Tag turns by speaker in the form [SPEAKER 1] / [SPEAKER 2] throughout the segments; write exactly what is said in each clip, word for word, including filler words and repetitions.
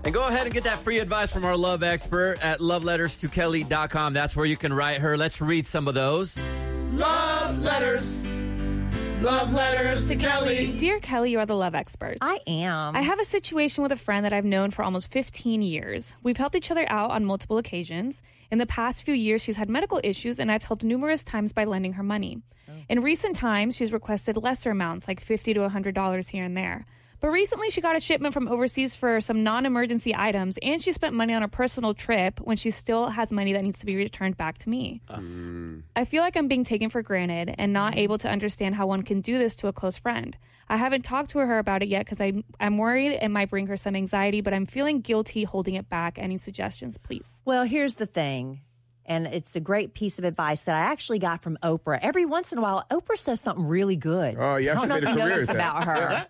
[SPEAKER 1] And go ahead and get that free advice from our love expert at love letters to kelly dot com. That's where you can write her. Let's read some of those.
[SPEAKER 2] Love letters. Love letters to Kelly.
[SPEAKER 3] Dear Kelly, you are the love expert.
[SPEAKER 4] I am.
[SPEAKER 3] I have a situation with a friend that I've known for almost fifteen years. We've helped each other out on multiple occasions. In the past few years, she's had medical issues, and I've helped numerous times by lending her money. Oh. In recent times, she's requested lesser amounts, like fifty to one hundred dollars here and there. But recently, she got a shipment from overseas for some non-emergency items, and she spent money on a personal trip when she still has money that needs to be returned back to me. Um. I feel like I'm being taken for granted and not able to understand how one can do this to a close friend. I haven't talked to her about it yet because I'm, I'm worried it might bring her some anxiety, but I'm feeling guilty holding it back. Any suggestions, please?
[SPEAKER 4] Well, here's the thing, and it's a great piece of advice that I actually got from Oprah. Every once in a while, Oprah says something really good.
[SPEAKER 5] Oh, yeah,
[SPEAKER 4] I don't
[SPEAKER 5] she
[SPEAKER 4] know
[SPEAKER 5] made
[SPEAKER 4] if
[SPEAKER 5] a
[SPEAKER 4] you
[SPEAKER 5] career
[SPEAKER 4] notice
[SPEAKER 5] at that.
[SPEAKER 4] about her.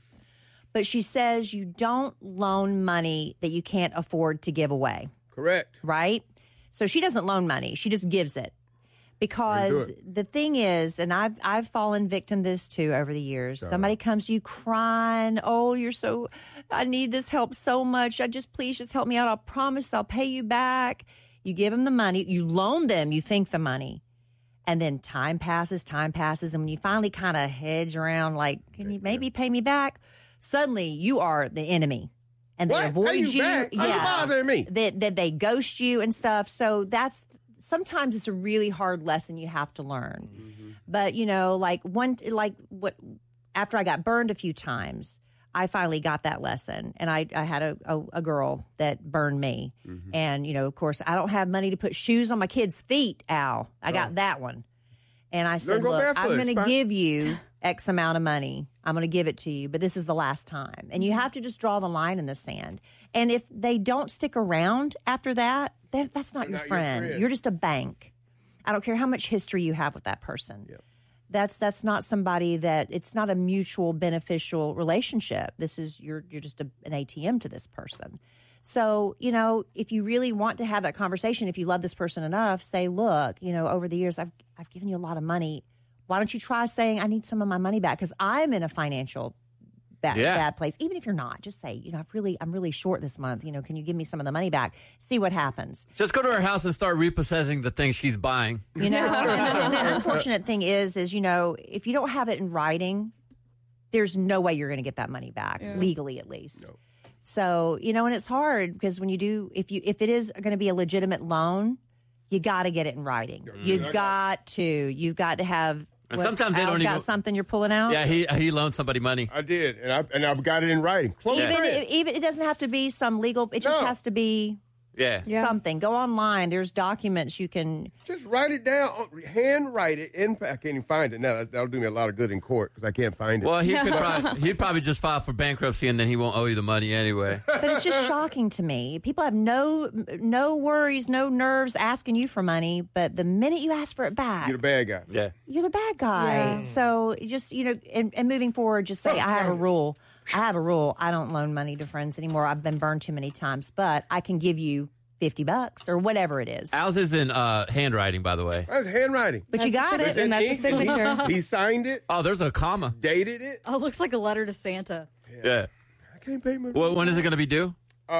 [SPEAKER 4] But she says you don't loan money that you can't afford to give away.
[SPEAKER 5] Correct.
[SPEAKER 4] Right? So she doesn't loan money. She just gives it. Because the thing is, and I've, I've fallen victim to this too over the years. Shut Somebody up. comes to you crying, oh, you're so, I need this help so much. I just, please just help me out. I'll promise I'll pay you back. You give them the money. You loan them, you think the money. And then time passes, time passes. And when you finally kind of hedge around like, can you maybe pay me back? Suddenly you are the enemy. And they
[SPEAKER 5] what?
[SPEAKER 4] avoid
[SPEAKER 5] you.
[SPEAKER 4] you.
[SPEAKER 5] Back?
[SPEAKER 4] Yeah.
[SPEAKER 5] How you bothering me?
[SPEAKER 4] That, that they ghost you and stuff. So that's, sometimes it's a really hard lesson you have to learn. Mm-hmm. But, you know, like one, like what, after I got burned a few times, I finally got that lesson. And I, I had a, a, a girl that burned me. Mm-hmm. And, you know, of course, I don't have money to put shoes on my kids' feet, Al. I got oh. that one. And I said, look, barefoot. I'm going to give you X amount of money. I'm going to give it to you, but this is the last time. And you have to just draw the line in the sand. And if they don't stick around after that, that that's not, your, not friend. your friend. You're just a bank. I don't care how much history you have with that person. Yep. That's that's not somebody that, it's not a mutual beneficial relationship. This is, you're you're just a, an A T M to this person. So, you know, if you really want to have that conversation, if you love this person enough, say, look, you know, over the years, I've I've given you a lot of money. Why don't you try saying, I need some of my money back? Because I'm in a financial bad, yeah. bad place. Even if you're not, just say, you know, I've really, I'm really short this month. You know, can you give me some of the money back? See what happens.
[SPEAKER 1] Just go to her house and start repossessing the things she's buying.
[SPEAKER 4] You know, and, and the unfortunate thing is, is, you know, if you don't have it in writing, there's no way you're going to get that money back, yeah. legally at least. No. So, you know, and it's hard because when you do, if you, if it is going to be a legitimate loan, you got to get it in writing. Mm-hmm. You got to, you've got to have.
[SPEAKER 1] And
[SPEAKER 4] what,
[SPEAKER 1] sometimes they
[SPEAKER 4] Al's
[SPEAKER 1] don't
[SPEAKER 4] got
[SPEAKER 1] even
[SPEAKER 4] something you're pulling out.
[SPEAKER 1] Yeah, he he loaned somebody money.
[SPEAKER 5] I did, and I and I've got it in writing. Close
[SPEAKER 4] even
[SPEAKER 5] friend.
[SPEAKER 4] it, even it doesn't have to be some legal. It just
[SPEAKER 5] No.
[SPEAKER 4] has to be.
[SPEAKER 1] Yeah.
[SPEAKER 4] Something. Go online. There's documents you can.
[SPEAKER 5] Just write it down. Hand write it. In fact, I can't even find it now. That'll do me a lot of good in court because I can't find it.
[SPEAKER 1] Well, he could probably, he'd probably just file for bankruptcy and then he won't owe you the money anyway.
[SPEAKER 4] But it's just shocking to me. People have no no worries, no nerves asking you for money, but the minute you ask for it back,
[SPEAKER 5] you're the bad guy.
[SPEAKER 1] Yeah.
[SPEAKER 4] You're the bad guy. Yeah. So just, you know, and, and moving forward, just say, I have a rule. I have a rule. I don't loan money to friends anymore. I've been burned too many times, but I can give you fifty bucks or whatever it is.
[SPEAKER 1] Al's is in uh, handwriting, by the way.
[SPEAKER 5] That's handwriting.
[SPEAKER 4] But that's you got it.
[SPEAKER 3] And that's a signature.
[SPEAKER 5] He, he signed it.
[SPEAKER 1] Oh, there's a comma.
[SPEAKER 5] Dated it.
[SPEAKER 6] Oh, it looks like a letter to Santa.
[SPEAKER 1] Yeah. yeah.
[SPEAKER 5] I can't pay my
[SPEAKER 1] well, when is it going to be due?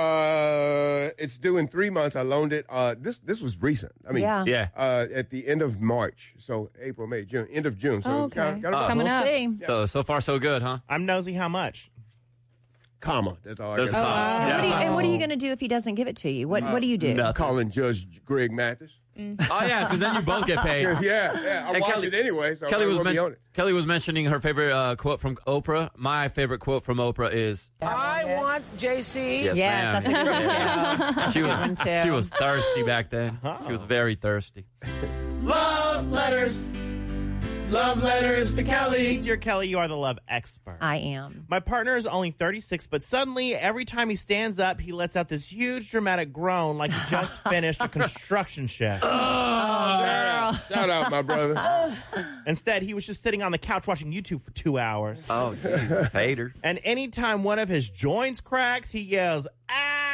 [SPEAKER 5] Uh, it's due in three months. I loaned it. Uh, this this was recent. I mean,
[SPEAKER 4] yeah.
[SPEAKER 1] yeah.
[SPEAKER 5] Uh, at the end of March. So April, May, June. End of June. So
[SPEAKER 3] oh, okay.
[SPEAKER 5] got, got
[SPEAKER 1] uh,
[SPEAKER 3] coming
[SPEAKER 4] we'll
[SPEAKER 3] up.
[SPEAKER 4] See.
[SPEAKER 5] Yeah.
[SPEAKER 1] So, so far, so good, huh?
[SPEAKER 7] I'm nosy how much.
[SPEAKER 5] Comma. That's all I
[SPEAKER 1] There's
[SPEAKER 5] got.
[SPEAKER 1] comma.
[SPEAKER 4] Uh,
[SPEAKER 1] Yeah.
[SPEAKER 4] what do you, and what are you going to do if he doesn't give it to you? What uh, What do you do?
[SPEAKER 1] Nothing.
[SPEAKER 5] Calling Judge Greg Mathis.
[SPEAKER 1] Mm. Oh, yeah, because then you both get paid.
[SPEAKER 5] yeah, yeah. I
[SPEAKER 1] And
[SPEAKER 5] watched
[SPEAKER 1] Kelly-
[SPEAKER 5] it anyway, so
[SPEAKER 1] Kelly
[SPEAKER 5] I
[SPEAKER 1] was,
[SPEAKER 5] won't
[SPEAKER 1] men-
[SPEAKER 5] be on it.
[SPEAKER 1] Kelly was mentioning her favorite uh, quote from Oprah. My favorite quote from Oprah is,
[SPEAKER 2] I want J C.
[SPEAKER 1] Yes,
[SPEAKER 4] Yes,
[SPEAKER 1] ma'am.
[SPEAKER 4] that's a good one, too.
[SPEAKER 1] She
[SPEAKER 4] Good one,
[SPEAKER 1] was,
[SPEAKER 4] too.
[SPEAKER 1] she was thirsty back then.
[SPEAKER 7] Uh-oh.
[SPEAKER 1] She was very thirsty.
[SPEAKER 2] Love letters. Love letters to Kelly.
[SPEAKER 7] Dear Kelly, you are the love expert.
[SPEAKER 4] I am.
[SPEAKER 7] My partner is only thirty-six, but suddenly, every time he stands up, he lets out this huge dramatic groan like he just finished a construction shift.
[SPEAKER 5] Oh, girl. Shout out, my brother.
[SPEAKER 7] Instead, he was just sitting on the couch watching YouTube for two hours.
[SPEAKER 1] Oh, geez. Haters.
[SPEAKER 7] And anytime one of his joints cracks, he yells, ow!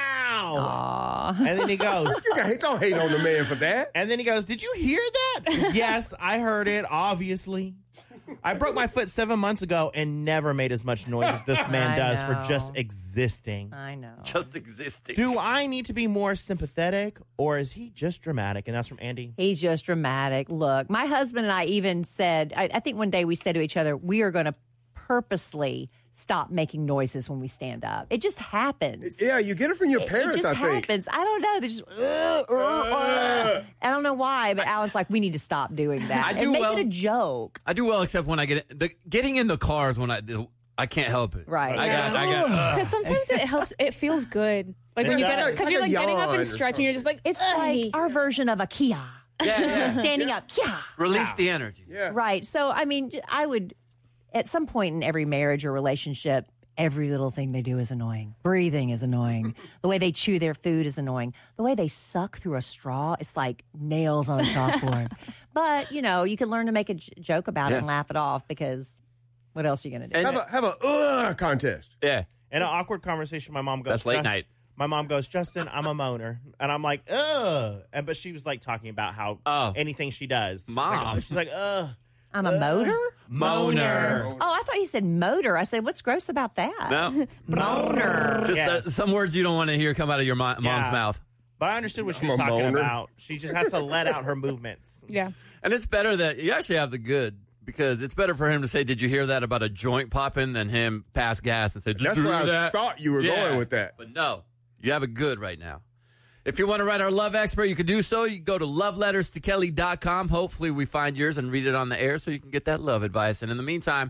[SPEAKER 4] Aww.
[SPEAKER 7] And then he goes,
[SPEAKER 5] You got, don't hate on the man for that.
[SPEAKER 7] and then he goes, did you hear that? Yes, I heard it, obviously. I broke my foot seven months ago and never made as much noise as this man
[SPEAKER 4] I
[SPEAKER 7] does for
[SPEAKER 4] know.
[SPEAKER 7] just existing.
[SPEAKER 4] I know.
[SPEAKER 1] Just existing.
[SPEAKER 7] Do I need to be more sympathetic, or is he just dramatic? And that's from Andy.
[SPEAKER 4] He's just dramatic. Look, my husband and I even said, I, I think one day we said to each other, we are going to purposely stop making noises when we stand up. It just happens.
[SPEAKER 5] Yeah, you get it from your
[SPEAKER 4] It-
[SPEAKER 5] parents,
[SPEAKER 4] it just
[SPEAKER 5] I think.
[SPEAKER 4] happens. I don't know. They just, uh, uh, uh. I don't know why, but Alan's like, we need to stop doing that
[SPEAKER 1] I do
[SPEAKER 4] and make
[SPEAKER 1] well-
[SPEAKER 4] it a joke.
[SPEAKER 1] I do well, except when I get in, the, getting in the cars when I I can't help it.
[SPEAKER 4] Right.
[SPEAKER 1] I got. I got. ugh.
[SPEAKER 3] Because sometimes it helps. It feels good. Like when
[SPEAKER 7] It
[SPEAKER 3] you
[SPEAKER 7] does.
[SPEAKER 3] get
[SPEAKER 5] It's
[SPEAKER 3] because
[SPEAKER 5] like
[SPEAKER 3] you're
[SPEAKER 5] a
[SPEAKER 3] like getting up
[SPEAKER 5] yawn or
[SPEAKER 3] and stretching. You're just like
[SPEAKER 4] It's
[SPEAKER 3] "Ugh."
[SPEAKER 4] like our version of a Kia.
[SPEAKER 1] Yeah, yeah.
[SPEAKER 4] Standing up. Kia.
[SPEAKER 1] Release the energy.
[SPEAKER 5] Yeah.
[SPEAKER 4] Right. So, I mean, I would, at some point in every marriage or relationship, every little thing they do is annoying. Breathing is annoying. The way they chew their food is annoying. The way they suck through a straw, it's like nails on a chalkboard. But, you know, you can learn to make a j- joke about
[SPEAKER 1] Yeah.
[SPEAKER 4] it and laugh it off because what else are you going to do?
[SPEAKER 5] Have a have a uh, contest.
[SPEAKER 1] Yeah.
[SPEAKER 7] In an awkward conversation, my mom goes,
[SPEAKER 1] That's late
[SPEAKER 7] "Just-
[SPEAKER 1] night."
[SPEAKER 7] My mom goes, Justin, I'm a moaner. And I'm like, ugh. And, but she was like talking about how
[SPEAKER 1] Oh.
[SPEAKER 7] anything she does. She's
[SPEAKER 1] Mom.
[SPEAKER 7] Like, she's like, ugh.
[SPEAKER 4] I'm a motor?
[SPEAKER 1] Moaner.
[SPEAKER 4] Oh, I thought you said motor. I said, what's gross about that?
[SPEAKER 1] No.
[SPEAKER 4] Motor.
[SPEAKER 1] Just
[SPEAKER 7] Yes.
[SPEAKER 1] uh, some words you don't want to hear come out of your mo- mom's
[SPEAKER 7] Yeah.
[SPEAKER 1] mouth.
[SPEAKER 7] But I understood what she was
[SPEAKER 5] I'm a
[SPEAKER 7] talking
[SPEAKER 5] moaner.
[SPEAKER 7] about. She just has to let out her movements.
[SPEAKER 3] Yeah.
[SPEAKER 1] And it's better that you actually have the good because it's better for him to say, "Did you hear that about a joint popping?" than him pass gas and say, "Did
[SPEAKER 5] That's
[SPEAKER 1] you
[SPEAKER 5] where
[SPEAKER 1] hear
[SPEAKER 5] I
[SPEAKER 1] that?"
[SPEAKER 5] thought you were
[SPEAKER 1] Yeah.
[SPEAKER 5] going with that.
[SPEAKER 1] But no, you have it good right now. If you want to write our love expert, you can do so. You can go to love letters to kelly dot com. Hopefully we find yours and read it on the air so you can get that love advice. And in the meantime,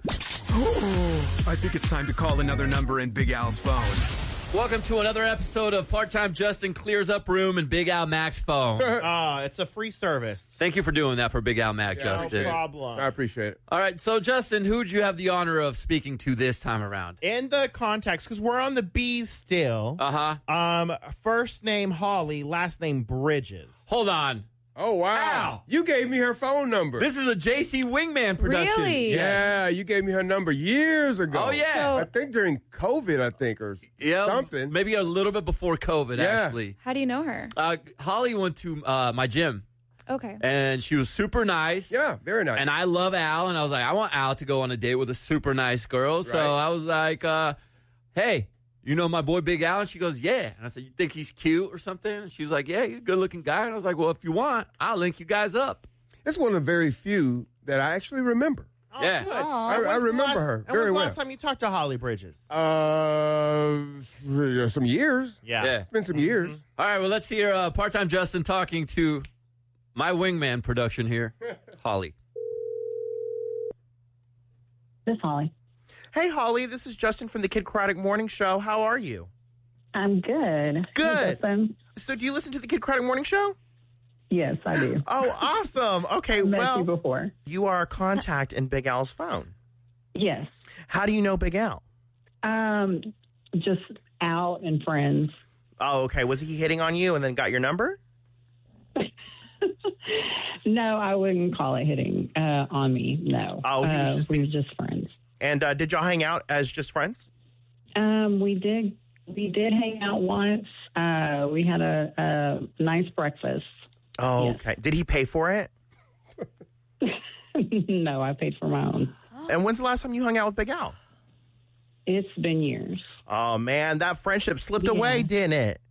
[SPEAKER 8] I think it's time to call another number in Big Al's phone.
[SPEAKER 1] welcome to another episode of Part-Time Justin Clears Up Room and Big Al Mac's phone.
[SPEAKER 7] Uh, it's a free service.
[SPEAKER 1] Thank you for doing that for Big Al Mac,
[SPEAKER 7] No
[SPEAKER 1] Justin.
[SPEAKER 7] problem.
[SPEAKER 5] I appreciate it.
[SPEAKER 1] All right, so Justin, who'd you have the honor of speaking to this time around?
[SPEAKER 7] In the context, because we're on the B's still.
[SPEAKER 1] Uh-huh.
[SPEAKER 7] Um, first name Holly, last name Bridges.
[SPEAKER 1] Hold on.
[SPEAKER 5] Oh, wow.
[SPEAKER 1] Ow.
[SPEAKER 5] You gave me her phone number.
[SPEAKER 1] This is a J C Wingman production.
[SPEAKER 3] Really?
[SPEAKER 5] Yeah, you gave me her number years ago.
[SPEAKER 1] Oh, yeah.
[SPEAKER 3] So-
[SPEAKER 5] I think during COVID, I think, or s-
[SPEAKER 1] Yeah,
[SPEAKER 5] something.
[SPEAKER 1] Maybe a little bit before COVID,
[SPEAKER 5] Yeah.
[SPEAKER 1] actually.
[SPEAKER 3] How do you know her?
[SPEAKER 1] Uh, Holly went to uh, my gym,
[SPEAKER 3] Okay.
[SPEAKER 1] and she was super nice.
[SPEAKER 5] Yeah, very nice.
[SPEAKER 1] And I love Al, and I was like, I want Al to go on a date with a super nice girl. So
[SPEAKER 5] Right.
[SPEAKER 1] I was like, uh, hey, you know my boy Big Al? And she goes, yeah. And I said, you think he's cute or something? And she was like, yeah, he's a good-looking guy. And I was like, well, if you want, I'll link you guys up.
[SPEAKER 5] It's one of the very few that I actually remember.
[SPEAKER 7] Oh,
[SPEAKER 1] Yeah.
[SPEAKER 7] good.
[SPEAKER 5] I,
[SPEAKER 7] And
[SPEAKER 5] I
[SPEAKER 7] when's the
[SPEAKER 5] remember
[SPEAKER 7] last-
[SPEAKER 5] her
[SPEAKER 7] and
[SPEAKER 5] very
[SPEAKER 7] when's the
[SPEAKER 5] well.
[SPEAKER 7] last time you talked to Holly Bridges?
[SPEAKER 5] Uh, some years.
[SPEAKER 7] Yeah.
[SPEAKER 1] Yeah.
[SPEAKER 5] It's been some years.
[SPEAKER 1] All right, well, let's hear uh, Part-Time Justin talking to my Wingman production here, Holly.
[SPEAKER 9] This is Holly.
[SPEAKER 7] Hey, Holly, this is Justin from the Kid Craddock Morning Show. How are you?
[SPEAKER 9] I'm good.
[SPEAKER 7] Good.
[SPEAKER 9] Hey, Justin.
[SPEAKER 7] So do you listen to the Kid Craddock Morning Show?
[SPEAKER 9] Yes, I do.
[SPEAKER 7] Oh, awesome. Okay,
[SPEAKER 9] I've met
[SPEAKER 7] well,
[SPEAKER 9] you before.
[SPEAKER 7] you are a contact in Big Al's phone.
[SPEAKER 9] Yes.
[SPEAKER 7] How do you know Big Al?
[SPEAKER 9] Um, just out and friends.
[SPEAKER 7] Oh, okay. Was he hitting on you and then got your number?
[SPEAKER 9] No, I wouldn't call it hitting uh, on me. No.
[SPEAKER 7] Oh, he was
[SPEAKER 9] uh,
[SPEAKER 7] just
[SPEAKER 9] we
[SPEAKER 7] being-
[SPEAKER 9] were just friends.
[SPEAKER 7] And uh, did y'all hang out as just friends?
[SPEAKER 9] Um, we did. We did hang out once. Uh, we had a, a nice breakfast.
[SPEAKER 7] Oh,
[SPEAKER 9] Yes.
[SPEAKER 7] okay. Did he pay for it?
[SPEAKER 9] No, I paid for my own.
[SPEAKER 7] And when's the last time you hung out with Big Al?
[SPEAKER 9] It's been years.
[SPEAKER 7] Oh, man, that friendship slipped
[SPEAKER 9] Yeah.
[SPEAKER 7] away, didn't it?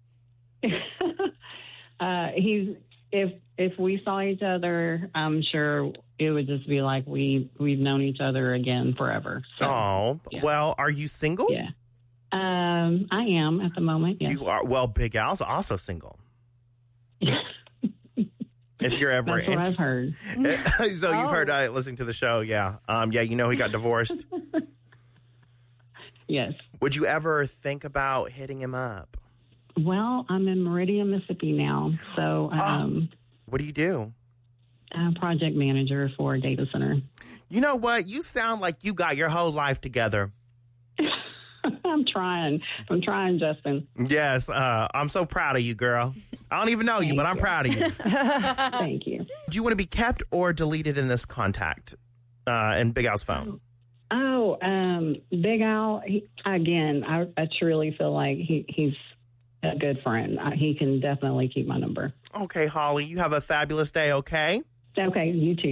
[SPEAKER 9] uh, he's if if we saw each other, I'm sure it would just be like we we've known each other again forever. So,
[SPEAKER 7] Oh,
[SPEAKER 9] yeah.
[SPEAKER 7] well, are you single?
[SPEAKER 9] yeah. Um, I am at the moment. Yes.
[SPEAKER 7] You are. Well, Big Al's also single. If you're ever
[SPEAKER 9] That's what I've
[SPEAKER 7] interested.
[SPEAKER 9] heard.
[SPEAKER 7] So you've heard uh, listening to the show, yeah. Um, yeah, you know he got divorced.
[SPEAKER 9] Yes.
[SPEAKER 7] Would you ever think about hitting him up?
[SPEAKER 9] Well, I'm in Meridian, Mississippi now, so um,
[SPEAKER 7] What do you do?
[SPEAKER 9] I'm project manager for a data center.
[SPEAKER 7] You know what? You sound like you got your whole life together.
[SPEAKER 9] I'm trying. I'm trying, Justin.
[SPEAKER 7] Yes, uh, I'm so proud of you, girl. I don't even know you,
[SPEAKER 9] Thank
[SPEAKER 7] but I'm
[SPEAKER 9] you.
[SPEAKER 7] proud of you.
[SPEAKER 9] Thank you.
[SPEAKER 7] Do you want to be kept or deleted in this contact uh, in Big Al's phone?
[SPEAKER 9] Oh, um, Big Al. He, again, I, I truly feel like he, he's a good friend. Uh, he can definitely keep my number.
[SPEAKER 7] Okay, Holly, you have a fabulous day, okay?
[SPEAKER 9] Okay, you too.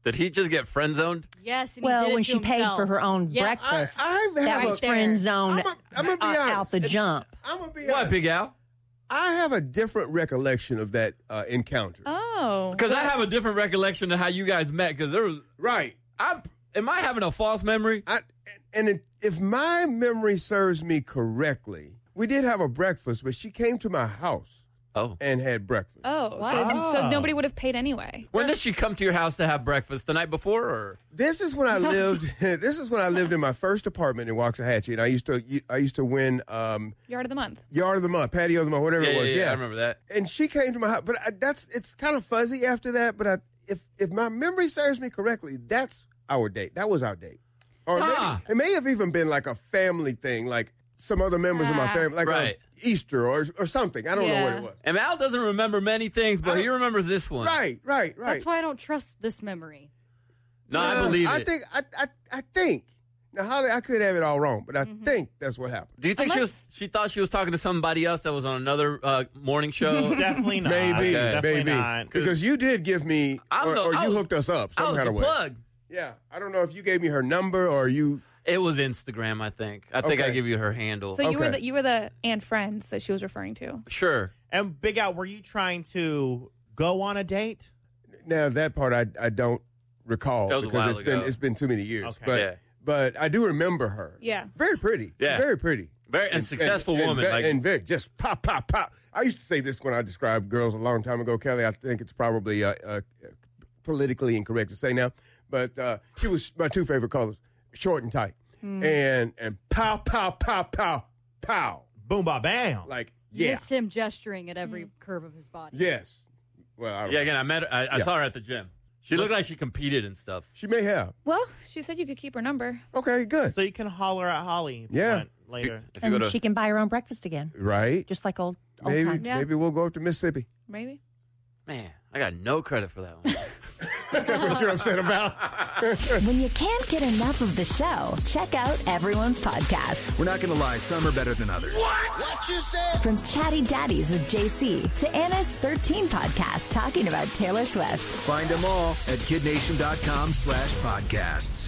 [SPEAKER 1] Did he just get friend zoned?
[SPEAKER 6] Yes. And he
[SPEAKER 4] Well,
[SPEAKER 6] did it
[SPEAKER 4] when
[SPEAKER 6] to
[SPEAKER 4] she paid
[SPEAKER 6] himself.
[SPEAKER 4] for her own
[SPEAKER 6] Yeah.
[SPEAKER 4] breakfast,
[SPEAKER 5] I, I have
[SPEAKER 4] that
[SPEAKER 5] a,
[SPEAKER 4] was
[SPEAKER 6] there.
[SPEAKER 4] friend zone
[SPEAKER 5] I'm a- I'm gonna be
[SPEAKER 4] uh,
[SPEAKER 5] honest.
[SPEAKER 4] out the jump.
[SPEAKER 5] I'm gonna be
[SPEAKER 1] What,
[SPEAKER 5] honest.
[SPEAKER 1] Big Al?
[SPEAKER 5] I have a different recollection of that uh, encounter.
[SPEAKER 3] Oh.
[SPEAKER 1] Because I have a different recollection of how you guys met. Because there was,
[SPEAKER 5] Right.
[SPEAKER 1] I'm, am I having a false memory?
[SPEAKER 5] I, and it, if my memory serves me correctly, we did have a breakfast, but she came to my house
[SPEAKER 1] Oh.
[SPEAKER 5] and had breakfast.
[SPEAKER 3] Oh, so, so nobody would have paid anyway.
[SPEAKER 1] When did she come to your house to have breakfast? The night before, or
[SPEAKER 5] This is when I lived. This is when I lived in my first apartment in Waxahachie, and I used to. I used to win um,
[SPEAKER 3] Yard of the month.
[SPEAKER 5] yard of the month, patio of the month, whatever
[SPEAKER 1] yeah,
[SPEAKER 5] it
[SPEAKER 1] yeah,
[SPEAKER 5] was.
[SPEAKER 1] yeah, I remember that.
[SPEAKER 5] And she came to my house, but I, that's it's kind of fuzzy after that. But I, if if my memory serves me correctly, that's our date. That was our date, or
[SPEAKER 1] Ah.
[SPEAKER 5] maybe, it may have even been like a family thing, like some other members of my
[SPEAKER 3] Ah.
[SPEAKER 5] family, like
[SPEAKER 1] Right.
[SPEAKER 5] a Easter or or something. I don't know what
[SPEAKER 3] Yeah.
[SPEAKER 5] it was.
[SPEAKER 1] And Al doesn't remember many things, but he remembers this one.
[SPEAKER 5] Right, right, right.
[SPEAKER 6] That's why I don't trust this memory.
[SPEAKER 1] No, I
[SPEAKER 5] Uh,
[SPEAKER 1] believe
[SPEAKER 5] I
[SPEAKER 1] it.
[SPEAKER 5] think I I, I think now Holly, I could have it all wrong, but I
[SPEAKER 6] Mm-hmm.
[SPEAKER 5] think that's what happened.
[SPEAKER 1] Do you think she was?
[SPEAKER 3] Unless-
[SPEAKER 1] She thought she was talking to somebody else that was on another uh, morning show.
[SPEAKER 7] Definitely not.
[SPEAKER 5] Maybe,
[SPEAKER 1] Okay.
[SPEAKER 7] Definitely
[SPEAKER 5] maybe,
[SPEAKER 7] not.
[SPEAKER 5] because you did give me,
[SPEAKER 1] I'm
[SPEAKER 5] or,
[SPEAKER 1] the-
[SPEAKER 5] or
[SPEAKER 1] I
[SPEAKER 5] you
[SPEAKER 1] was-
[SPEAKER 5] hooked us up
[SPEAKER 1] I
[SPEAKER 5] some
[SPEAKER 1] was
[SPEAKER 5] kind
[SPEAKER 1] the
[SPEAKER 5] of way.
[SPEAKER 1] plug.
[SPEAKER 5] Yeah, I don't know if you gave me her number or you.
[SPEAKER 1] It was Instagram, I think. I think
[SPEAKER 5] Okay.
[SPEAKER 1] I give you her handle.
[SPEAKER 3] So you were
[SPEAKER 5] Okay.
[SPEAKER 3] the you were the and friends that she was referring to.
[SPEAKER 1] Sure.
[SPEAKER 7] And Big Al, were you trying to go on a date?
[SPEAKER 5] Now that part I I don't recall
[SPEAKER 1] That was a
[SPEAKER 5] because
[SPEAKER 1] while
[SPEAKER 5] it's been
[SPEAKER 1] ago.
[SPEAKER 5] it's been too many years.
[SPEAKER 7] Okay.
[SPEAKER 5] But
[SPEAKER 1] Yeah.
[SPEAKER 5] but I do remember her.
[SPEAKER 3] Yeah.
[SPEAKER 5] Very pretty.
[SPEAKER 1] Yeah.
[SPEAKER 5] Very pretty.
[SPEAKER 1] Very and, successful
[SPEAKER 5] and,
[SPEAKER 1] woman.
[SPEAKER 5] And,
[SPEAKER 1] like
[SPEAKER 5] and very just pop pop pop. I used to say this when I described girls a long time ago, Kelly. I think it's probably uh, uh, politically incorrect to say now, but uh, she was my two favorite colors: short and tight, and and pow pow pow pow pow.
[SPEAKER 7] Boom, ba, bam.
[SPEAKER 5] Like
[SPEAKER 6] You
[SPEAKER 5] yeah,
[SPEAKER 6] missed him gesturing at every curve of his body.
[SPEAKER 5] yes. Well, I don't
[SPEAKER 1] yeah,
[SPEAKER 5] know.
[SPEAKER 1] again, I met her. I, I
[SPEAKER 5] Yeah.
[SPEAKER 1] saw her at the gym. She looked like she competed and stuff.
[SPEAKER 5] She may have.
[SPEAKER 3] Well, she said you could keep her number.
[SPEAKER 5] Okay, good.
[SPEAKER 7] So you can holler at Holly if you
[SPEAKER 5] Yeah.
[SPEAKER 7] want later.
[SPEAKER 1] If you go
[SPEAKER 4] And
[SPEAKER 1] to,
[SPEAKER 4] she can buy her own breakfast again,
[SPEAKER 5] Right?
[SPEAKER 4] just like old old
[SPEAKER 5] Maybe
[SPEAKER 4] times.
[SPEAKER 3] Yeah.
[SPEAKER 5] maybe we'll go up to Mississippi.
[SPEAKER 3] Maybe.
[SPEAKER 1] man, I got no credit for that one.
[SPEAKER 5] That's what you're upset about.
[SPEAKER 10] When you can't get enough of the show, check out everyone's podcasts.
[SPEAKER 8] We're not going to lie, some are better than others.
[SPEAKER 2] What you said?
[SPEAKER 10] From Chatty Daddies with J C to Anna's thirteen podcast talking about Taylor Swift.
[SPEAKER 8] Find them all at kidnation.com slash podcasts.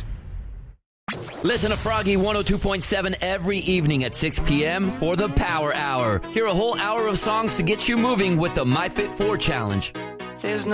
[SPEAKER 1] Listen to Froggy one oh two point seven every evening at six p.m. for the Power Hour. Hear a whole hour of songs to get you moving with the My Fit four Challenge.
[SPEAKER 2] There's no